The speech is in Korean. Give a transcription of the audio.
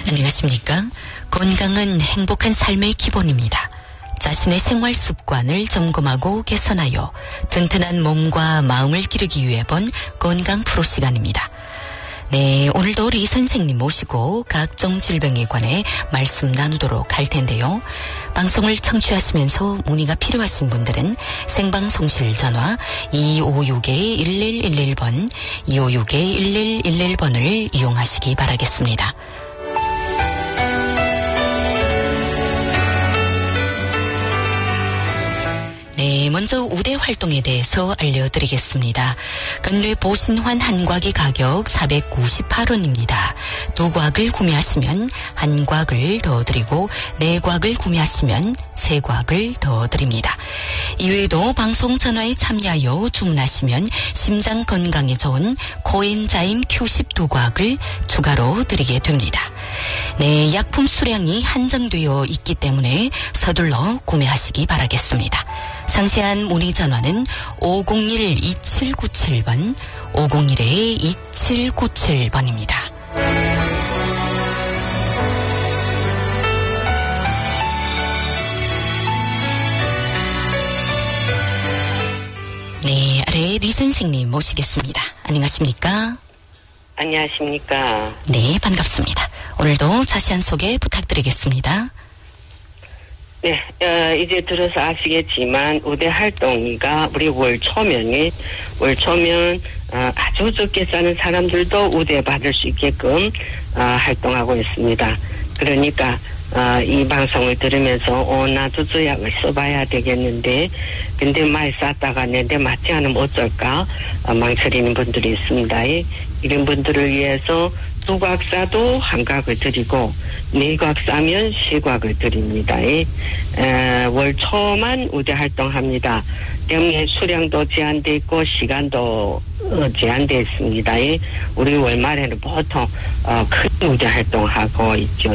안녕하십니까? 건강은 행복한 삶의 기본입니다. 자신의 생활 습관을 점검하고 개선하여 튼튼한 몸과 마음을 기르기 위해 본 건강 프로 시간입니다. 네, 오늘도 리 선생님 모시고 각종 질병에 관해 말씀 나누도록 할 텐데요. 방송을 청취하시면서 문의가 필요하신 분들은 생방송실 전화 256-1111번, 256-1111번을 이용하시기 바라겠습니다. 네, 먼저 우대 활동에 대해서 알려드리겠습니다. 근래 보신환 한 곽의 가격 498원입니다. 두 곽을 구매하시면 한 곽을 더 드리고 네 곽을 구매하시면 세 곽을 더 드립니다. 이외에도 방송 전화에 참여하여 주문하시면 심장 건강에 좋은 코엔자임 Q10 두 곽을 추가로 드리게 됩니다. 네, 약품 수량이 한정되어 있기 때문에 서둘러 구매하시기 바라겠습니다. 상세한 문의 전화는 501-2797번, 501-2797번입니다. 네, 아래 리 선생님 모시겠습니다. 안녕하십니까? 안녕하십니까? 네, 반갑습니다. 오늘도 자세한 소개 부탁드리겠습니다. 네, 이제 들어서 아시겠지만 우대 활동이가 우리 월초면 아주 적게 사는 사람들도 우대 받을 수 있게끔 활동하고 있습니다. 그러니까 이 방송을 들으면서 나도 저 약을 써봐야 되겠는데 근데 많이 쌌다가 내데 맞지 않으면 어쩔까 망설이는 분들이 있습니다. 이런 분들을 위해서 두 곽 싸도 한 곽을 드리고 네 곽 싸면 세 곽을 드립니다. 월 초만 우대 활동합니다. 때문에 수량도 제한되어 있고 시간도 제한되어 있습니다. 우리 월말에는 보통 큰 우대 활동하고 있죠.